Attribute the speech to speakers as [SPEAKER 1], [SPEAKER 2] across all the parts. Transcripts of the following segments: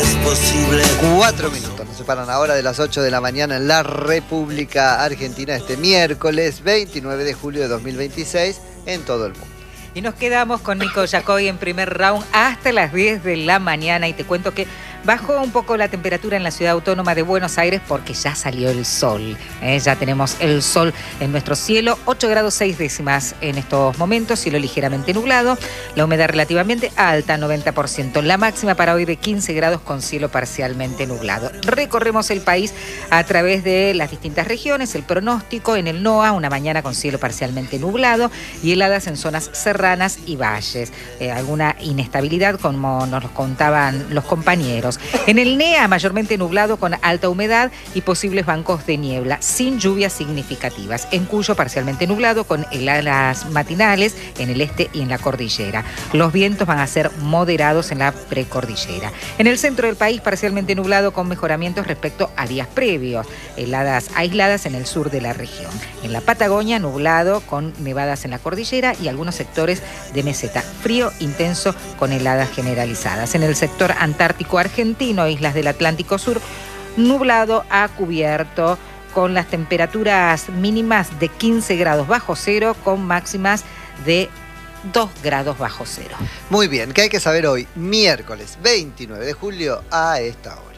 [SPEAKER 1] es posible.
[SPEAKER 2] 4 minutos, nos separan ahora de las 8 de la mañana en la República Argentina este miércoles 29 de julio de 2026 en todo el mundo.
[SPEAKER 3] Y nos quedamos con Nico Yacoy en primer round hasta las 10 de la mañana y te cuento que bajó un poco la temperatura en la ciudad autónoma de Buenos Aires porque ya salió el sol. Ya tenemos el sol en nuestro cielo, 8 grados 6 décimas en estos momentos, cielo ligeramente nublado, la humedad relativamente alta, 90%, la máxima para hoy de 15 grados con cielo parcialmente nublado. Recorremos el país a través de las distintas regiones, el pronóstico en el NOA, una mañana con cielo parcialmente nublado y heladas en zonas serranas y valles. Alguna inestabilidad como nos lo contaban los compañeros. En el NEA, mayormente nublado con alta humedad y posibles bancos de niebla, sin lluvias significativas. En Cuyo, parcialmente nublado con heladas matinales en el este y en la cordillera. Los vientos van a ser moderados en la precordillera. En el centro del país, parcialmente nublado con mejoramientos respecto a días previos. Heladas aisladas en el sur de la región. En la Patagonia, nublado con nevadas en la cordillera y algunos sectores de meseta. Frío intenso con heladas generalizadas. En el sector antártico argentino, islas del Atlántico Sur, nublado a cubierto con las temperaturas mínimas de 15 grados bajo cero con máximas de 2 grados bajo cero.
[SPEAKER 2] Muy bien, ¿qué hay que saber hoy? Miércoles 29 de julio a esta hora.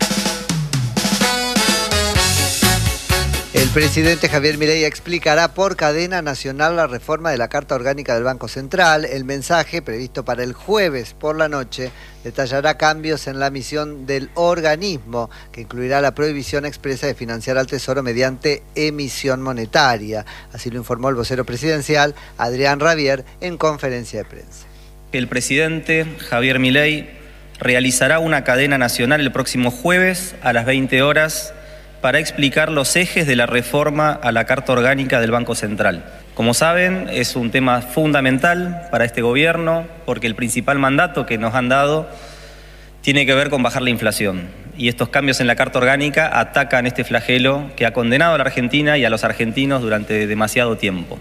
[SPEAKER 2] El presidente Javier Milei explicará por cadena nacional la reforma de la Carta Orgánica del Banco Central. El mensaje, previsto para el jueves por la noche, detallará cambios en la misión del organismo, que incluirá la prohibición expresa de financiar al Tesoro mediante emisión monetaria. Así lo informó el vocero presidencial, Adrián Rabier, en conferencia de prensa.
[SPEAKER 4] El presidente Javier Milei realizará una cadena nacional el próximo jueves a las 20 horas para explicar los ejes de la reforma a la Carta Orgánica del Banco Central. Como saben, es un tema fundamental para este gobierno porque el principal mandato que nos han dado tiene que ver con bajar la inflación. Y estos cambios en la Carta Orgánica atacan este flagelo que ha condenado a la Argentina y a los argentinos durante demasiado tiempo.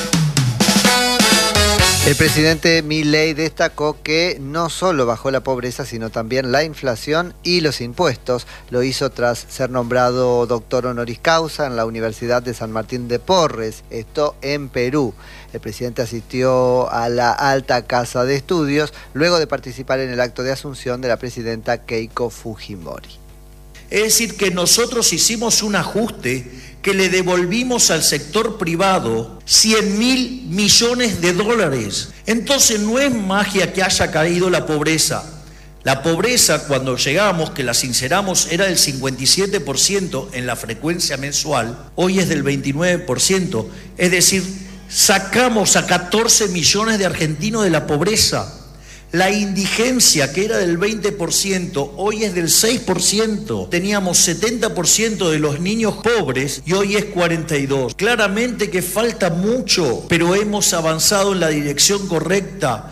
[SPEAKER 2] El presidente Milei destacó que no solo bajó la pobreza, sino también la inflación y los impuestos. Lo hizo tras ser nombrado doctor honoris causa en la Universidad de San Martín de Porres, esto en Perú. El presidente asistió a la Alta Casa de Estudios luego de participar en el acto de asunción de la presidenta Keiko Fujimori.
[SPEAKER 5] Es decir, que nosotros hicimos un ajuste que le devolvimos al sector privado 100.000 millones de dólares. Entonces no es magia que haya caído la pobreza. La pobreza, cuando llegamos, que la sinceramos, era del 57% en la frecuencia mensual, hoy es del 29%. Es decir, sacamos a 14 millones de argentinos de la pobreza. La indigencia, que era del 20%, hoy es del 6%. Teníamos 70% de los niños pobres y hoy es 42%. Claramente que falta mucho, pero hemos avanzado en la dirección correcta.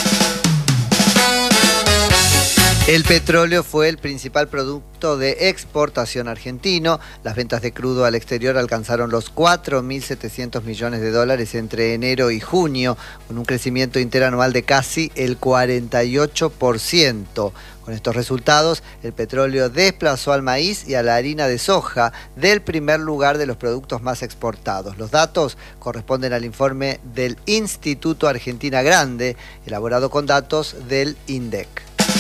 [SPEAKER 2] El petróleo fue el principal producto de exportación argentino. Las ventas de crudo al exterior alcanzaron los 4.700 millones de dólares entre enero y junio, con un crecimiento interanual de casi el 48%. Con estos resultados, el petróleo desplazó al maíz y a la harina de soja del primer lugar de los productos más exportados. Los datos corresponden al informe del Instituto Argentina Grande, elaborado con datos del INDEC.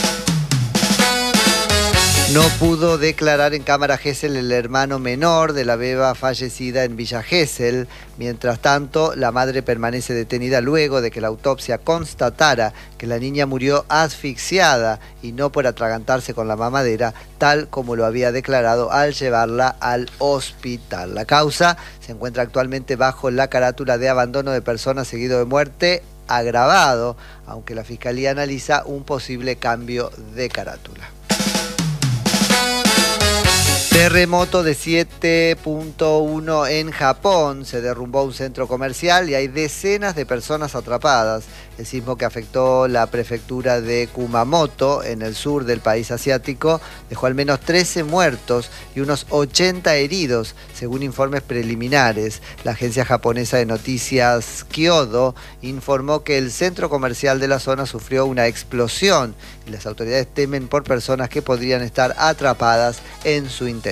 [SPEAKER 2] No pudo declarar en Cámara Gesell el hermano menor de la beba fallecida en Villa Gesell. Mientras tanto, la madre permanece detenida luego de que la autopsia constatara que la niña murió asfixiada y no por atragantarse con la mamadera, tal como lo había declarado al llevarla al hospital. La causa se encuentra actualmente bajo la carátula de abandono de persona seguido de muerte agravado, aunque la Fiscalía analiza un posible cambio de carátula. Terremoto de 7.1 en Japón, se derrumbó un centro comercial y hay decenas de personas atrapadas. El sismo que afectó la prefectura de Kumamoto, en el sur del país asiático, dejó al menos 13 muertos y unos 80 heridos, según informes preliminares. La agencia japonesa de noticias Kyodo informó que el centro comercial de la zona sufrió una explosión y las autoridades temen por personas que podrían estar atrapadas en su interior.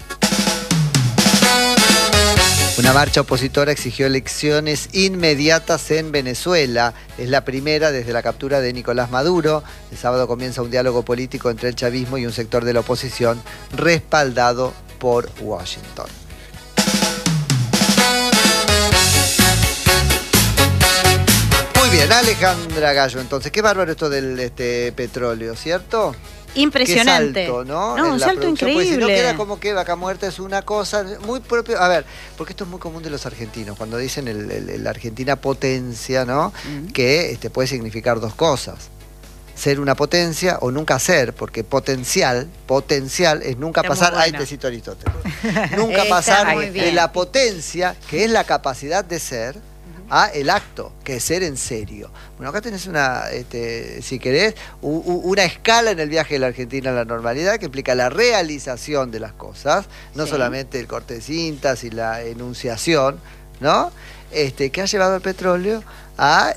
[SPEAKER 2] Una marcha opositora exigió elecciones inmediatas en Venezuela. Es la primera desde la captura de Nicolás Maduro. El sábado comienza un diálogo político entre el chavismo y un sector de la oposición respaldado por Washington. Muy bien, Alejandra Gallo, entonces, qué bárbaro esto del petróleo, ¿cierto?
[SPEAKER 1] Impresionante.
[SPEAKER 2] Qué salto, ¿no?
[SPEAKER 1] No, un salto increíble.
[SPEAKER 2] Porque si no queda como que Vaca Muerta es una cosa muy propia. A ver, porque esto es muy común de los argentinos, cuando dicen la Argentina potencia, ¿no? Que puede significar dos cosas. Ser una potencia o nunca ser, porque potencial es nunca
[SPEAKER 1] Está
[SPEAKER 2] pasar,
[SPEAKER 1] muy bueno.
[SPEAKER 2] ahí te cito Aristóteles, nunca pasar
[SPEAKER 1] muy
[SPEAKER 2] de
[SPEAKER 1] bien.
[SPEAKER 2] la potencia, que es la capacidad de ser, a el acto, que es ser en serio. Bueno, acá tenés una, si querés, una escala en el viaje de la Argentina a la normalidad que implica la realización de las cosas, no
[SPEAKER 1] Sí.
[SPEAKER 2] solamente el corte de cintas y la enunciación, ¿no? Que ha llevado al petróleo a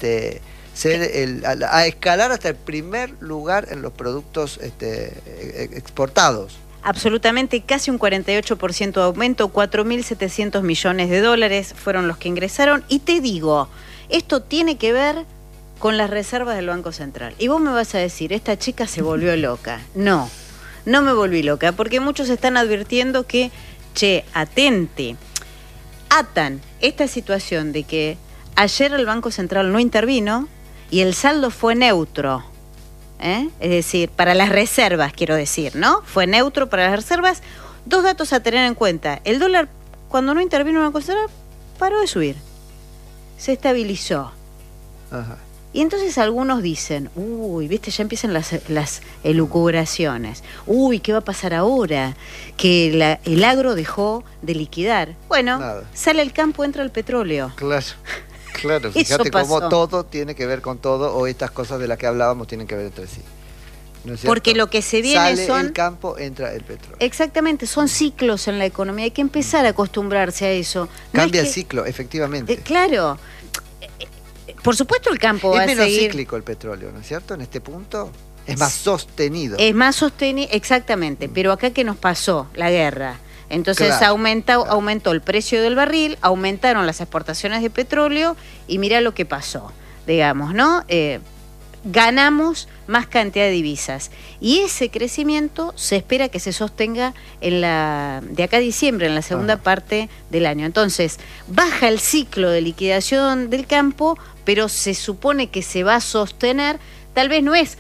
[SPEAKER 2] a escalar hasta el primer lugar en los productos exportados.
[SPEAKER 1] Absolutamente, casi un 48% de aumento, 4.700 millones de dólares fueron los que ingresaron. Y te digo, esto tiene que ver con las reservas del Banco Central. Y vos me vas a decir, esta chica se volvió loca. No, no me volví loca, porque muchos están advirtiendo que, atente, atan esta situación de que ayer el Banco Central no intervino y el saldo fue neutro. Es decir, para las reservas, quiero decir, ¿no? Fue neutro para las reservas. Dos datos a tener en cuenta. El dólar, cuando no intervino el Banco Central, paró de subir. Se estabilizó.
[SPEAKER 2] Ajá.
[SPEAKER 1] Y entonces algunos dicen, uy, viste, ya empiezan las elucubraciones. Uy, ¿qué va a pasar ahora? Que el agro dejó de liquidar. Bueno,
[SPEAKER 2] Nada.
[SPEAKER 1] sale el campo, entra el petróleo.
[SPEAKER 2] Claro,
[SPEAKER 1] Eso
[SPEAKER 2] fíjate cómo
[SPEAKER 1] pasó.
[SPEAKER 2] todo tiene que ver con todo, o estas cosas de las que hablábamos tienen que ver entre sí. ¿No es cierto?
[SPEAKER 1] Porque lo que se viene
[SPEAKER 2] Sale
[SPEAKER 1] son...
[SPEAKER 2] el campo, entra el petróleo.
[SPEAKER 1] Exactamente, son ciclos en la economía. Hay que empezar a acostumbrarse a eso. No
[SPEAKER 2] Cambia
[SPEAKER 1] es
[SPEAKER 2] el ciclo, efectivamente.
[SPEAKER 1] Claro. Por supuesto el campo va
[SPEAKER 2] Es
[SPEAKER 1] a
[SPEAKER 2] menos
[SPEAKER 1] seguir...
[SPEAKER 2] cíclico el petróleo, ¿no es cierto? En este punto es más sostenido.
[SPEAKER 1] Es más sostenible, exactamente. Pero acá, ¿qué nos pasó? La guerra. Entonces
[SPEAKER 2] Claro,
[SPEAKER 1] aumentó el precio del barril, aumentaron las exportaciones de petróleo y mira lo que pasó, digamos, ¿no? Ganamos más cantidad de divisas y ese crecimiento se espera que se sostenga de acá a diciembre, en la segunda parte del año. Entonces, baja el ciclo de liquidación del campo, pero se supone que se va a sostener, tal vez no es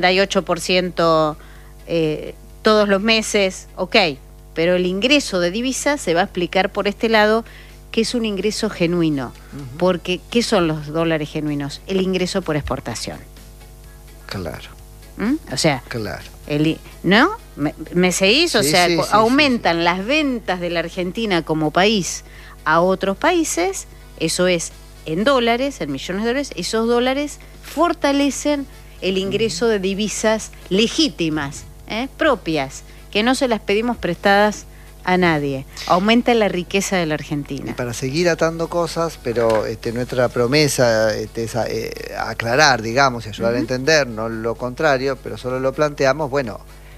[SPEAKER 1] 48% todos los meses, ok, pero el ingreso de divisas se va a explicar por este lado, que es un ingreso genuino. Porque, ¿qué son los dólares genuinos? El ingreso por exportación.
[SPEAKER 2] Claro,
[SPEAKER 1] O sea,
[SPEAKER 2] claro.
[SPEAKER 1] ¿no? ¿Me seguís? O
[SPEAKER 2] Sí,
[SPEAKER 1] sea,
[SPEAKER 2] sí, sí,
[SPEAKER 1] aumentan
[SPEAKER 2] sí.
[SPEAKER 1] las ventas de la Argentina como país a otros países, eso es en dólares, en millones de dólares, esos dólares fortalecen el ingreso de divisas legítimas, propias, que no se las pedimos prestadas a nadie. Aumenta la riqueza de la
[SPEAKER 2] Y
[SPEAKER 1] Argentina.
[SPEAKER 2] para seguir atando cosas, pero nuestra promesa es aclarar, digamos, y ayudar a entender, no lo contrario, pero solo lo planteamos, bueno,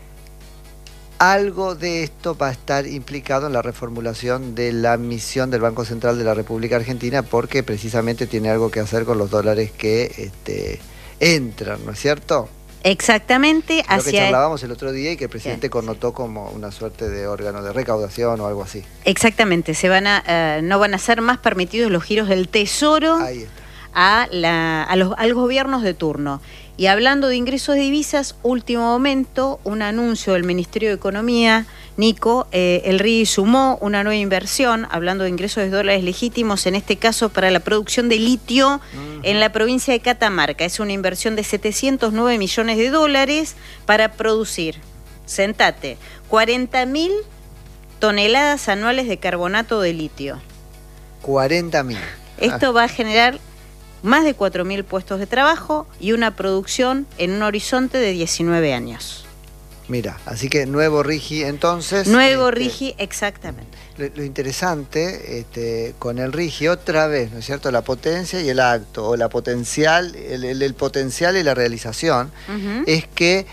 [SPEAKER 2] algo de esto va a estar implicado en la reformulación de la misión del Banco Central de la República Argentina, porque precisamente tiene algo que hacer con los dólares que entran, ¿no es cierto?
[SPEAKER 1] Exactamente,
[SPEAKER 2] Lo que charlábamos el otro día y que el presidente connotó como una suerte de órgano de recaudación o algo así.
[SPEAKER 1] Exactamente, no van a ser más permitidos los giros del Tesoro
[SPEAKER 2] Ahí está.
[SPEAKER 1] a los gobiernos de turno. Y hablando de ingresos de divisas, último momento, un anuncio del Ministerio de Economía, Nico, el RI sumó una nueva inversión, hablando de ingresos de dólares legítimos, en este caso para la producción de litio en la provincia de Catamarca. Es una inversión de 709 millones de dólares para producir, sentate, 40.000 toneladas anuales de carbonato de litio.
[SPEAKER 2] 40.000.
[SPEAKER 1] Esto va a generar más de 4.000 puestos de trabajo y una producción en un horizonte de 19 años.
[SPEAKER 2] Mira, así que nuevo RIGI entonces.
[SPEAKER 1] Nuevo RIGI, exactamente.
[SPEAKER 2] Lo interesante con el RIGI, otra vez, ¿no es cierto? La potencia y el acto, o la potencial, el potencial y la realización, es que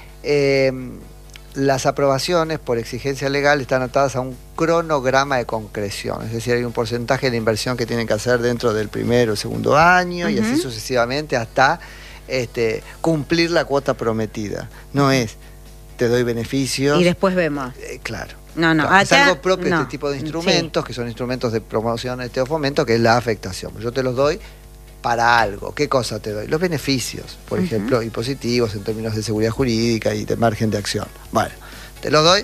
[SPEAKER 2] las aprobaciones por exigencia legal están atadas a un cronograma de concreción, es decir, hay un porcentaje de inversión que tienen que hacer dentro del primero o segundo año y así sucesivamente hasta cumplir la cuota prometida. No es, te doy beneficios.
[SPEAKER 1] Y después vemos.
[SPEAKER 2] Claro.
[SPEAKER 1] No,
[SPEAKER 2] Claro, es
[SPEAKER 1] acá,
[SPEAKER 2] algo propio de este tipo de instrumentos, que son instrumentos de promoción o fomento, que es la afectación. Yo te los doy para algo. ¿Qué cosa te doy? Los beneficios, por ejemplo, impositivos en términos de seguridad jurídica y de margen de acción. Bueno, te los doy,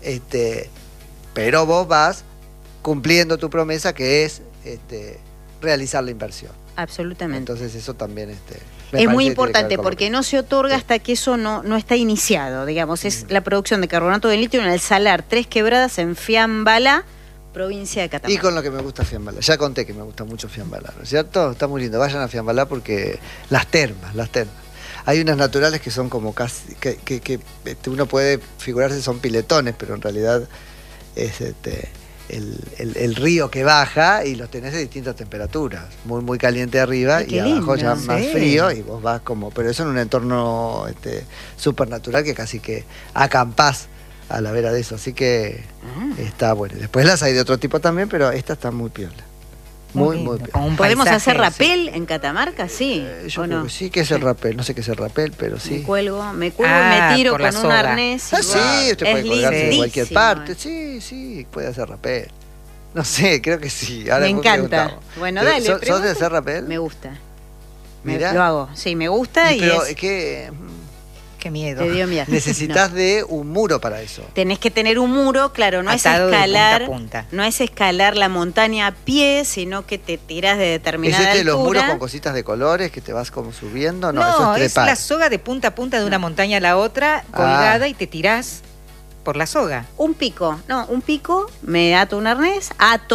[SPEAKER 2] pero vos vas cumpliendo tu promesa, que es realizar la inversión.
[SPEAKER 1] Absolutamente.
[SPEAKER 2] Entonces eso también
[SPEAKER 1] es muy importante porque no se otorga hasta que eso no está iniciado, digamos. Es la producción de carbonato de litio en el salar Tres Quebradas en Fiambalá, provincia de Catamarca.
[SPEAKER 2] Y con lo que me gusta Fiambalá. Ya conté que me gusta mucho Fiambalá, ¿no es cierto? Está muy lindo. Vayan a Fiambalá porque las termas. Hay unas naturales que son como casi, que uno puede figurarse son piletones, pero en realidad es el río que baja y los tenés de distintas temperaturas, muy caliente arriba y abajo ya más frío, y vos vas como, pero eso en un entorno supernatural que casi que acampás a la vera de eso, así que está bueno. Después las hay de otro tipo también, pero esta está muy piola. Muy piola.
[SPEAKER 1] ¿Podemos hacer rapel en Catamarca? Sí.
[SPEAKER 2] Yo creo que sí, que es el rapel. No sé qué es el rapel, pero sí.
[SPEAKER 1] Me cuelgo, me tiro con un arnés.
[SPEAKER 2] Sí, usted puede colgarse en cualquier parte. Sí, puede hacer rapel. No sé, creo que sí. Ahora
[SPEAKER 1] me encanta. Bueno, dale.
[SPEAKER 2] ¿Sos de hacer rapel?
[SPEAKER 1] Me gusta.
[SPEAKER 2] Mira.
[SPEAKER 1] Lo hago. Sí, me gusta
[SPEAKER 2] pero
[SPEAKER 1] es
[SPEAKER 2] que...
[SPEAKER 3] Qué miedo.
[SPEAKER 1] Te dio miedo.
[SPEAKER 2] Necesitas de un muro para eso.
[SPEAKER 1] Tenés que tener un muro, claro, no
[SPEAKER 3] atado
[SPEAKER 1] es escalar,
[SPEAKER 3] de punta a punta.
[SPEAKER 1] No es escalar la montaña a pie, sino que te tirás de determinada altura.
[SPEAKER 2] ¿Es los muros con cositas de colores que te vas como subiendo? No, eso es
[SPEAKER 3] trepar. Es la soga de punta a punta de una montaña a la otra, colgada, y te tirás por la soga.
[SPEAKER 1] Un pico, me ato un arnés,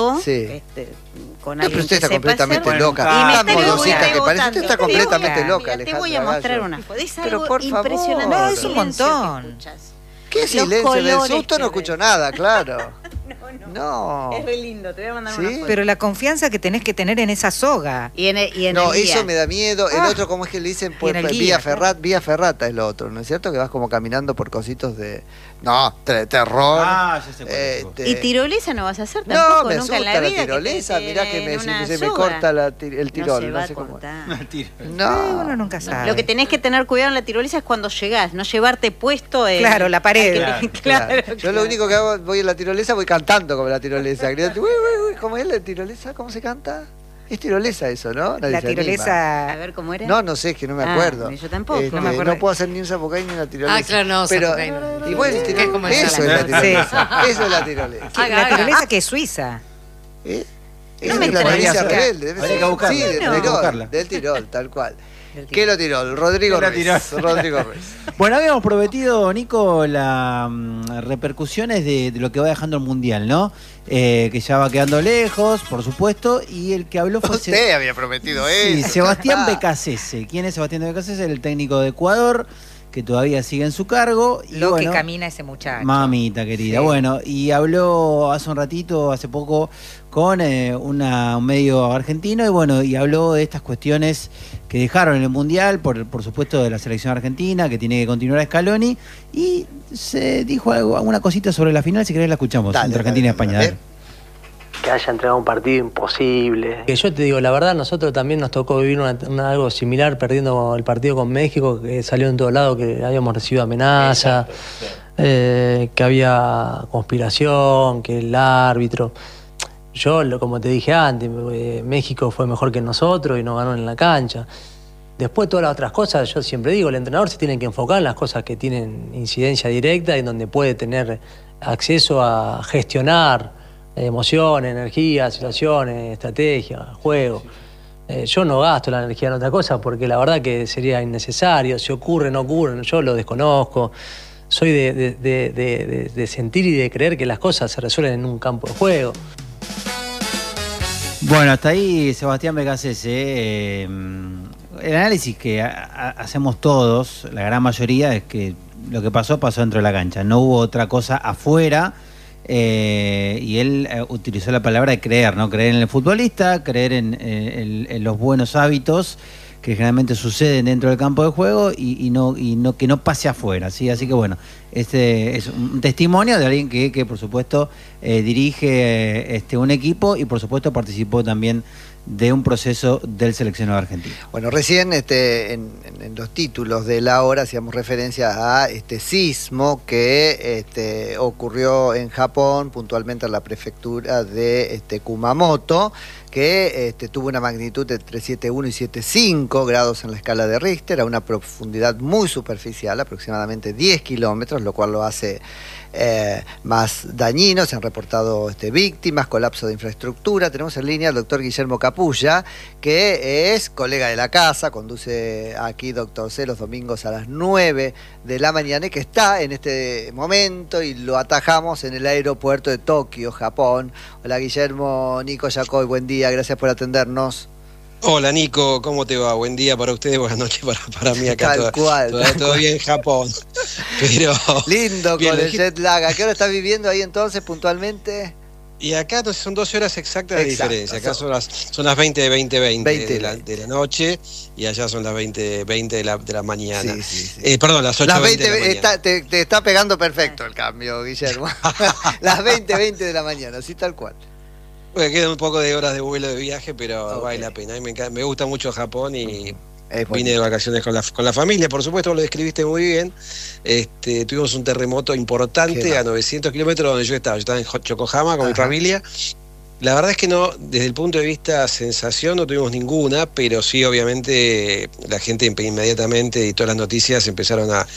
[SPEAKER 1] con alguien
[SPEAKER 2] usted está
[SPEAKER 1] que sepa
[SPEAKER 2] completamente
[SPEAKER 1] hacer.
[SPEAKER 2] loca.
[SPEAKER 1] Y me
[SPEAKER 2] modosita que parece, usted está completamente loca,
[SPEAKER 1] Mira, te voy a mostrar una foto. Es
[SPEAKER 2] pero
[SPEAKER 1] algo
[SPEAKER 2] por favor.
[SPEAKER 1] impresionante.
[SPEAKER 3] No, es un montón.
[SPEAKER 2] ¿Qué silencio? Del susto no escucho nada, claro. No.
[SPEAKER 1] Es re lindo, te voy a mandar una foto.
[SPEAKER 3] Pero la confianza que tenés que tener en esa soga.
[SPEAKER 1] Y en
[SPEAKER 2] no,
[SPEAKER 1] el guía.
[SPEAKER 2] eso me da miedo. El otro, ¿cómo es que le dicen? Pues, vía ferrata es lo otro, ¿no es cierto? Que vas como caminando por cositos de... No, terror.
[SPEAKER 6] Ya sé cuál es.
[SPEAKER 1] ¿Y tirolesa no vas a hacer tampoco?
[SPEAKER 2] No, me
[SPEAKER 1] nunca en
[SPEAKER 2] asusta
[SPEAKER 1] la
[SPEAKER 2] la
[SPEAKER 1] vida.
[SPEAKER 2] tirolesa. Mirá que se me corta el tirol. No sé cómo.
[SPEAKER 3] No, uno nunca sabe.
[SPEAKER 1] Lo que tenés que tener cuidado en la tirolesa es cuando llegás, no llevarte puesto en...
[SPEAKER 3] Claro, la pared.
[SPEAKER 1] Claro.
[SPEAKER 2] Yo lo único que hago, voy en la tirolesa, voy cantando como la tirolesa. ¿Cómo es la tirolesa? ¿Cómo se canta? Es tirolesa eso, ¿no?
[SPEAKER 3] La tirolesa...
[SPEAKER 1] A ver cómo era.
[SPEAKER 2] No sé, es que no me acuerdo.
[SPEAKER 1] Yo tampoco.
[SPEAKER 3] No me acuerdo.
[SPEAKER 2] No puedo hacer ni un zapucay ni una tirolesa.
[SPEAKER 7] Ah, claro, no,
[SPEAKER 2] pero igual eso es la tirolesa. Eso es la tirolesa.
[SPEAKER 3] La tirolesa que es suiza.
[SPEAKER 2] No me la tirolesa rebelde.
[SPEAKER 6] Habría que buscarla.
[SPEAKER 2] Sí, del Tirol, tal cual. ¿Qué lo tiró? Rodrigo Reis.
[SPEAKER 6] Bueno, habíamos prometido, Nico, las repercusiones de lo que va dejando el Mundial, ¿no? Que ya va quedando lejos, por supuesto, y el que habló fue...
[SPEAKER 2] Usted había prometido eso.
[SPEAKER 6] Sí, Sebastián Becasese. ¿Quién es Sebastián Becasese? El técnico de Ecuador, que todavía sigue en su cargo. Y
[SPEAKER 3] que camina ese muchacho.
[SPEAKER 6] Mamita querida. Sí. Bueno, y habló hace un ratito, hace poco, con un medio argentino, y bueno, y habló de estas cuestiones que dejaron en el Mundial, por supuesto de la selección argentina, que tiene que continuar a Scaloni, y se dijo alguna cosita sobre la final, si querés la escuchamos, entre Argentina y España.
[SPEAKER 8] Que haya entregado un partido imposible. Que yo te digo, la verdad, nosotros también nos tocó vivir algo similar, perdiendo el partido con México, que salió en todos lados, que habíamos recibido amenazas, que había conspiración, que el árbitro... Yo, como te dije antes, México fue mejor que nosotros y nos ganó en la cancha. Después todas las otras cosas, yo siempre digo, el entrenador se tiene que enfocar en las cosas que tienen incidencia directa y donde puede tener acceso a gestionar emociones, energía, situaciones, estrategia, juego. Yo no gasto la energía en otra cosa porque la verdad que sería innecesario. Si ocurre, no ocurre, yo lo desconozco. soy de sentir y de creer que las cosas se resuelven en un campo de juego.
[SPEAKER 6] Bueno, hasta ahí Sebastián Becasese. El análisis que hacemos todos, la gran mayoría, es que lo que pasó dentro de la cancha. No hubo otra cosa afuera. Y él utilizó la palabra de creer, ¿no? Creer en el futbolista, creer en los buenos hábitos que generalmente suceden dentro del campo de juego y no que no pase afuera, ¿sí? Así que bueno, este es un testimonio de alguien que por supuesto dirige un equipo y por supuesto participó también de un proceso del seleccionado argentino.
[SPEAKER 2] Bueno, recién en los títulos de la hora hacíamos referencia a este sismo que ocurrió en Japón, puntualmente en la prefectura de Kumamoto, que tuvo una magnitud de entre 7,1 y 7,5 grados en la escala de Richter, a una profundidad muy superficial, aproximadamente 10 kilómetros, lo cual lo hace más dañino. Se han reportado víctimas, colapso de infraestructura. Tenemos en línea al doctor Guillermo Capulla, que es colega de la casa, conduce aquí Doctor C los domingos a las 9 de la mañana y que está en este momento y lo atajamos en el aeropuerto de Tokio, Japón. Hola Guillermo, Nico Yacoy, buen día, gracias por atendernos.
[SPEAKER 7] Hola Nico, ¿cómo te va? Buen día para ustedes, buenas noches para mí acá.
[SPEAKER 2] Tal cual.
[SPEAKER 7] Todo bien en Japón. Pero
[SPEAKER 2] lindo bien, con el jet lag. ¿A qué hora estás viviendo ahí entonces puntualmente?
[SPEAKER 7] Y acá son 12 horas exactas de diferencia. Acá son las 20 de la noche y allá son las 20 de la mañana. Sí. Perdón, las 8 de la mañana.
[SPEAKER 2] Te está pegando perfecto el cambio, Guillermo. Las 20 de la mañana, sí, tal cual.
[SPEAKER 7] Bueno, quedan un poco de horas de vuelo de viaje, pero vale la pena. A mí me gusta mucho Japón y vine de vacaciones con la familia. Por supuesto, lo describiste muy bien. Tuvimos un terremoto importante a 900 kilómetros donde yo estaba. Yo estaba en Yokohama con mi familia. La verdad es que no, desde el punto de vista sensación no tuvimos ninguna, pero sí, obviamente, la gente inmediatamente y todas las noticias empezaron a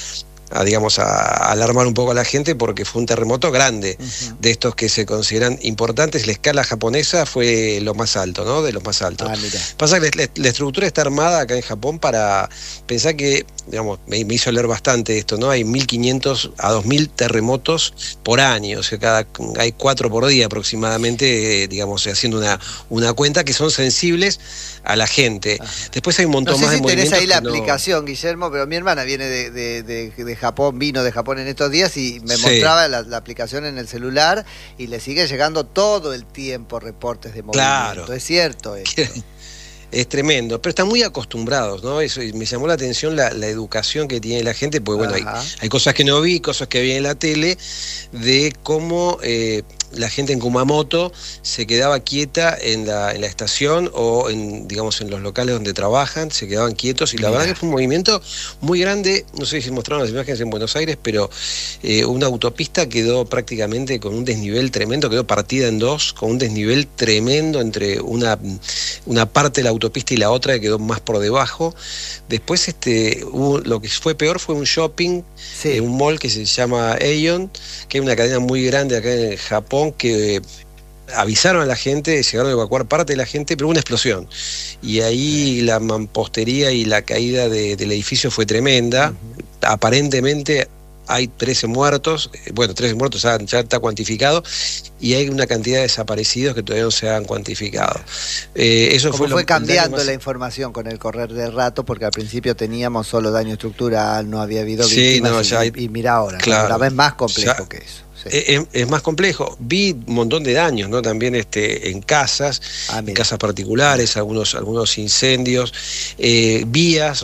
[SPEAKER 7] alarmar un poco a la gente porque fue un terremoto grande, de estos que se consideran importantes. La escala japonesa fue lo más alto, ¿no? De los más altos. Pasa que la estructura está armada acá en Japón para pensar que, digamos, me hizo leer bastante esto, ¿no? Hay 1.500 a 2.000 terremotos por año, o sea, hay 4 por día aproximadamente, digamos, haciendo una cuenta que son sensibles a la gente. Después hay un montón más de movimientos.
[SPEAKER 2] No sé si tenés ahí la aplicación, Guillermo, pero mi hermana viene de Japón, vino de Japón en estos días y me mostraba la aplicación en el celular y le sigue llegando todo el tiempo reportes de movimiento.
[SPEAKER 7] Claro.
[SPEAKER 2] Es cierto esto.
[SPEAKER 7] Es tremendo, pero están muy acostumbrados, ¿no? Eso, y me llamó la atención la educación que tiene la gente, porque bueno, hay cosas que no vi, cosas que vi en la tele, de cómo la gente en Kumamoto se quedaba quieta en la estación o en los locales donde trabajan, se quedaban quietos, y la verdad que fue un movimiento muy grande. No sé si mostraron las imágenes en Buenos Aires, pero una autopista quedó prácticamente con un desnivel tremendo, quedó partida en dos, con un desnivel tremendo entre una parte de la autopista y la otra que quedó más por debajo. Después lo que fue peor fue un shopping, un mall que se llama Aeon, que es una cadena muy grande acá en Japón, que avisaron a la gente, llegaron a evacuar parte de la gente, pero hubo una explosión. Y ahí la mampostería y la caída del edificio fue tremenda. Aparentemente hay 13 muertos, 13 muertos ya está cuantificado, y hay una cantidad de desaparecidos que todavía no se han cuantificado. Eso
[SPEAKER 2] fue cambiando la información con el correr del rato, porque al principio teníamos solo daño estructural, no había habido víctimas, y mira ahora, cada vez más complejo que eso.
[SPEAKER 7] Es más complejo. Vi un montón de daños, ¿no? También en casas, en casas particulares, algunos incendios, vías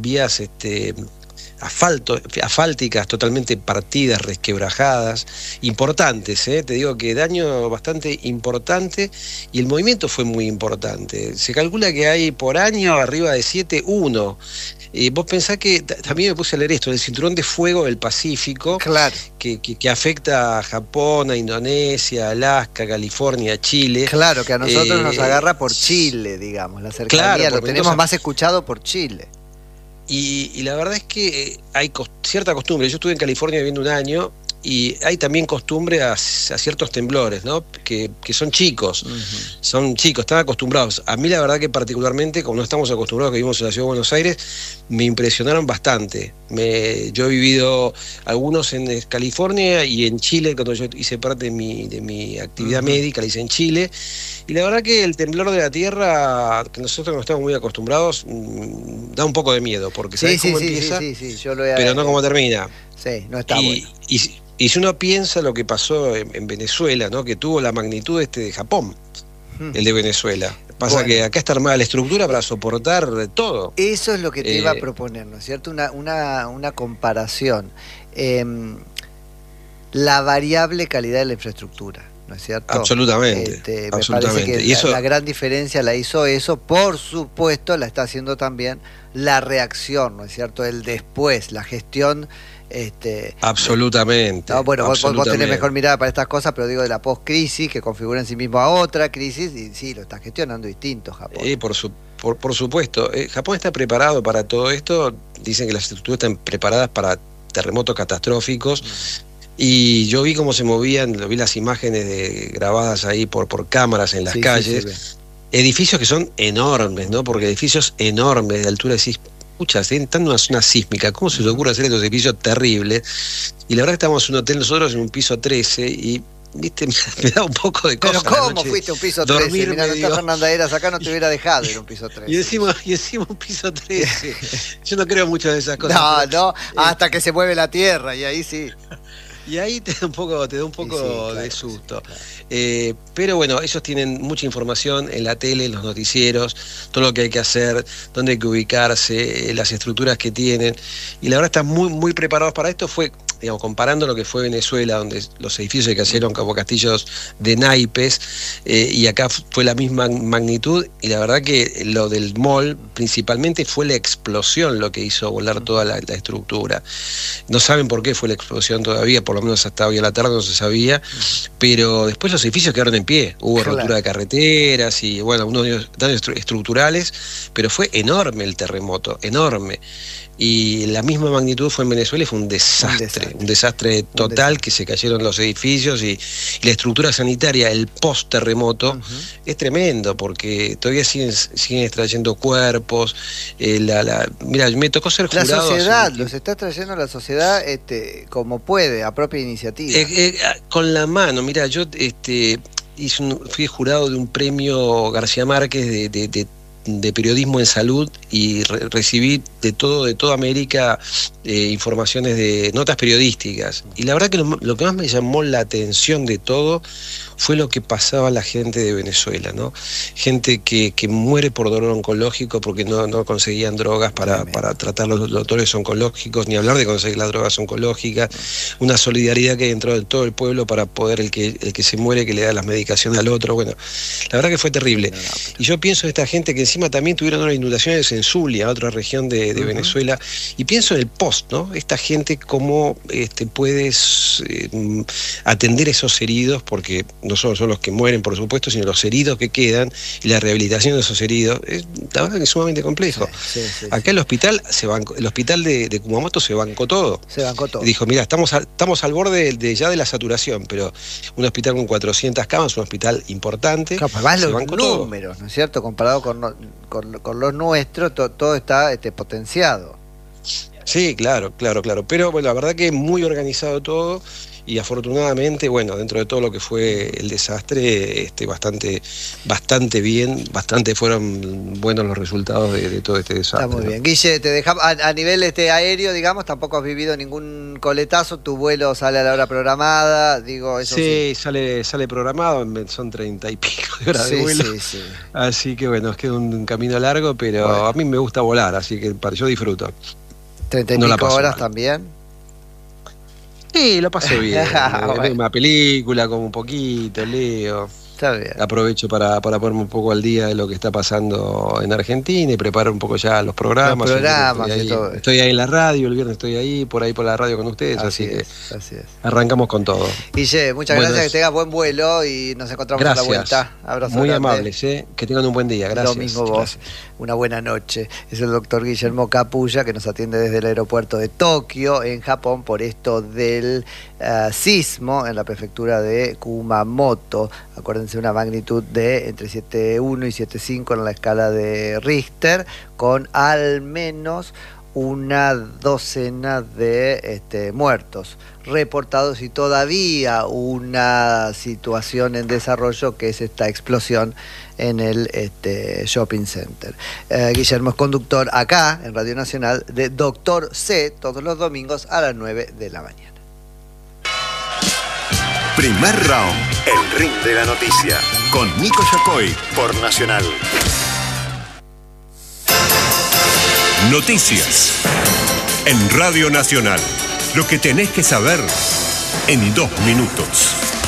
[SPEAKER 7] asfálticas totalmente partidas, resquebrajadas, importantes, te digo que daño bastante importante, y el movimiento fue muy importante. Se calcula que hay por año arriba de 7,1. Vos pensás que también me puse a leer esto, el cinturón de fuego del Pacífico,
[SPEAKER 2] claro,
[SPEAKER 7] que afecta a Japón, a Indonesia, Alaska, California, Chile.
[SPEAKER 2] Claro, que a nosotros nos agarra por Chile, digamos, la cercanía, claro, lo tenemos más escuchado por Chile.
[SPEAKER 7] Y la verdad es que hay cierta costumbre. Yo estuve en California viviendo un año, y hay también costumbre a ciertos temblores, ¿no? Que son chicos, son chicos, están acostumbrados. A mí la verdad que particularmente, como no estamos acostumbrados, que vivimos en la Ciudad de Buenos Aires, me impresionaron bastante. Yo he vivido algunos en California y en Chile, cuando yo hice parte de mi actividad médica, la hice en Chile, y la verdad que el temblor de la tierra, que nosotros no estamos muy acostumbrados, da un poco de miedo, porque sabes cómo empieza,
[SPEAKER 2] yo lo he,
[SPEAKER 7] pero no cómo termina.
[SPEAKER 2] Sí, no está bueno.
[SPEAKER 7] Y si uno piensa lo que pasó en Venezuela, ¿no? Que tuvo la magnitud de Japón, el de Venezuela. Pasa que acá está armada la estructura para soportar todo.
[SPEAKER 2] Eso es lo que te iba a proponer, ¿no es cierto? Una comparación. La variable calidad de la infraestructura, ¿no es cierto?
[SPEAKER 7] Absolutamente.
[SPEAKER 2] Me parece que la gran diferencia la hizo eso. Por supuesto, la está haciendo también la reacción, ¿no es cierto? El después, la gestión.
[SPEAKER 7] Absolutamente.
[SPEAKER 2] Bueno, vos tenés mejor mirada para estas cosas, pero digo de la post-crisis, que configura en sí mismo a otra crisis, y sí, lo está gestionando distinto Japón.
[SPEAKER 7] Por supuesto. Japón está preparado para todo esto. Dicen que las estructuras están preparadas para terremotos catastróficos. Y yo vi cómo se movían, vi las imágenes grabadas ahí por cámaras en las calles. Edificios que son enormes, ¿no? Porque edificios enormes de altura, decís, están en una zona sísmica, ¿cómo se te ocurre hacer estos edificios terribles? Y la verdad que estábamos en un hotel nosotros en un piso 13 y, viste, me da un poco de cosa.
[SPEAKER 2] Pero ¿cómo fuiste a un piso 13? Mirá, no está Fernanda Heras acá, no te hubiera dejado ir a un piso 13.
[SPEAKER 7] Y encima un piso 13. Yo no creo mucho de esas cosas.
[SPEAKER 2] No, hasta que se mueve la tierra, y ahí sí.
[SPEAKER 7] Y ahí te da un poco
[SPEAKER 2] claro,
[SPEAKER 7] de susto.
[SPEAKER 2] Claro.
[SPEAKER 7] Pero bueno, ellos tienen mucha información en la tele, en los noticieros, todo lo que hay que hacer, dónde hay que ubicarse, las estructuras que tienen. Y la verdad están muy, muy preparados para esto. Fue, digamos, comparando lo que fue Venezuela, donde los edificios se cayeron como castillos de naipes, y acá fue la misma magnitud. Y la verdad que lo del mall, principalmente, fue la explosión lo que hizo volar toda la estructura. No saben por qué fue la explosión todavía, por lo menos hasta hoy a la tarde no se sabía, pero después los edificios quedaron en pie, hubo rotura de carreteras y bueno, unos daños estructurales, pero fue enorme el terremoto, enorme. Y la misma magnitud fue en Venezuela y fue un desastre total, que se cayeron los edificios y la estructura sanitaria, el post-terremoto, es tremendo, porque todavía siguen extrayendo cuerpos. Mira, me tocó ser jurado.
[SPEAKER 2] La sociedad, los está trayendo la sociedad como puede, a propia iniciativa.
[SPEAKER 7] Con la mano, mira, yo fui jurado de un premio García Márquez de periodismo en salud y recibí de toda América informaciones de notas periodísticas. Y la verdad que lo que más me llamó la atención de todo fue lo que pasaba a la gente de Venezuela, ¿no? Gente que muere por dolor oncológico porque no conseguían drogas para tratar los dolores oncológicos, ni hablar de conseguir las drogas oncológicas, una solidaridad que hay dentro de todo el pueblo para poder el que se muere, que le da las medicaciones al otro. Bueno, la verdad que fue terrible. Y yo pienso en esta gente que encima también tuvieron unas inundaciones en Zulia, otra región de Venezuela, y pienso en el post, ¿no? Esta gente cómo puedes atender esos heridos, porque no solo son los que mueren, por supuesto, sino los heridos que quedan y la rehabilitación de esos heridos. La verdad que es sumamente complejo. Acá el hospital de Kumamoto se bancó todo. Dijo, mira, estamos al borde ya de la saturación, pero un hospital con 400 camas, un hospital importante.
[SPEAKER 2] Claro, pues los números, ¿no es cierto? Comparado con los nuestros, todo está potenciado.
[SPEAKER 7] Sí, claro. Pero bueno, la verdad que muy organizado todo. Y afortunadamente, bueno, dentro de todo lo que fue el desastre, bastante bien, fueron buenos los resultados de todo este desastre.
[SPEAKER 2] Está muy bien. Guille, te dejamos a nivel aéreo, digamos, tampoco has vivido ningún coletazo, tu vuelo sale a la hora programada, digo, eso sí.
[SPEAKER 7] Sale programado, son 30 y pico de horas de vuelo. Sí. Así que bueno, es que es un camino largo, pero bueno, a mí me gusta volar, así que yo disfruto.
[SPEAKER 2] 30 y pico horas mal. También.
[SPEAKER 7] Sí, lo paso bien. Veo una película, como un poquito, leo. aprovecho para ponerme un poco al día de lo que está pasando en Argentina y preparar un poco ya los programas. Estoy ahí en la radio, el viernes estoy ahí por la radio con ustedes, así que arrancamos con todo.
[SPEAKER 2] Guille, muchas gracias, que tengas buen vuelo y nos encontramos a la vuelta. Abrazo
[SPEAKER 7] muy
[SPEAKER 2] grande.
[SPEAKER 7] amables, que tengan un buen día, gracias.
[SPEAKER 2] Lo mismo vos, una buena noche. Es el doctor Guillermo Kapuya, que nos atiende desde el aeropuerto de Tokio, en Japón, por esto del sismo en la prefectura de Kumamoto. Acuérdense, una magnitud de entre 7.1 y 7.5 en la escala de Richter, con al menos una docena de muertos reportados y todavía una situación en desarrollo, que es esta explosión en el shopping center. Guillermo es conductor acá en Radio Nacional de Doctor C, todos los domingos a las 9 de la mañana.
[SPEAKER 9] Primer round, el ring de la noticia, con Nico Yacoy por Nacional. Noticias en Radio Nacional. Lo que tenés que saber en 2 minutos.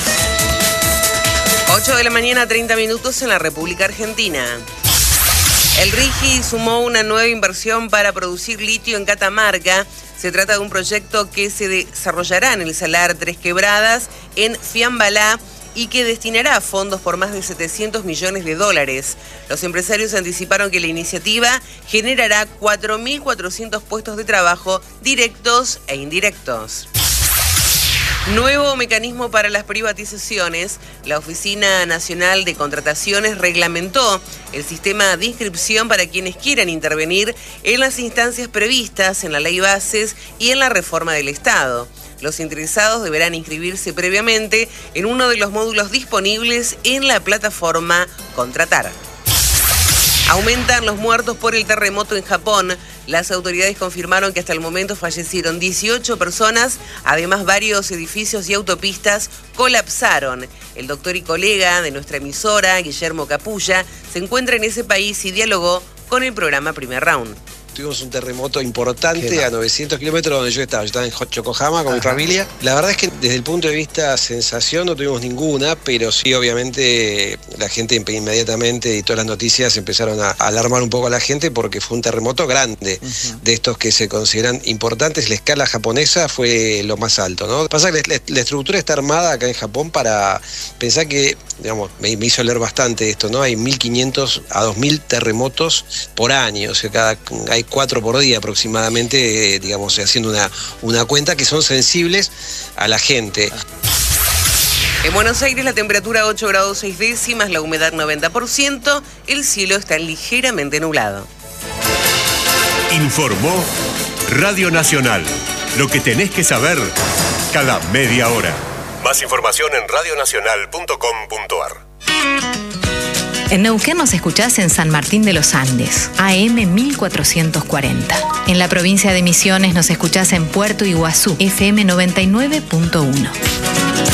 [SPEAKER 10] 8 de la mañana, 30 minutos en la República Argentina. El RIGI sumó una nueva inversión para producir litio en Catamarca. Se trata de un proyecto que se desarrollará en el Salar Tres Quebradas, en Fiambalá, y que destinará fondos por más de $700 millones. Los empresarios anticiparon que la iniciativa generará 4.400 puestos de trabajo directos e indirectos. Nuevo mecanismo para las privatizaciones. La Oficina Nacional de Contrataciones reglamentó el sistema de inscripción para quienes quieran intervenir en las instancias previstas en la Ley Bases y en la reforma del Estado. Los interesados deberán inscribirse previamente en uno de los módulos disponibles en la plataforma Contratar. Aumentan los muertos por el terremoto en Japón. Las autoridades confirmaron que hasta el momento fallecieron 18 personas. Además, varios edificios y autopistas colapsaron. El doctor y colega de nuestra emisora, Guillermo Kapuya, se encuentra en ese país y dialogó con el programa Primer Round.
[SPEAKER 7] Tuvimos un terremoto importante a 900 kilómetros donde yo estaba en Yokohama con mi familia. La verdad es que desde el punto de vista sensación no tuvimos ninguna, pero sí obviamente la gente inmediatamente y todas las noticias empezaron a alarmar un poco a la gente porque fue un terremoto grande, de estos que se consideran importantes. La escala japonesa fue lo más alto, ¿no? Pasa que la estructura está armada acá en Japón para pensar que, digamos, me hizo leer bastante esto, ¿no? Hay 1.500 a 2.000 terremotos por año, o sea, hay 4 por día aproximadamente, digamos, haciendo una cuenta, que son sensibles a la gente.
[SPEAKER 10] En Buenos Aires la temperatura 8 grados 6 décimas, la humedad 90%, el cielo está ligeramente nublado.
[SPEAKER 9] Informó Radio Nacional. Lo que tenés que saber cada media hora. Más información en radionacional.com.ar.
[SPEAKER 11] En Neuquén nos escuchás en San Martín de los Andes, AM 1440. En la provincia de Misiones nos escuchás en Puerto Iguazú, FM 99.1.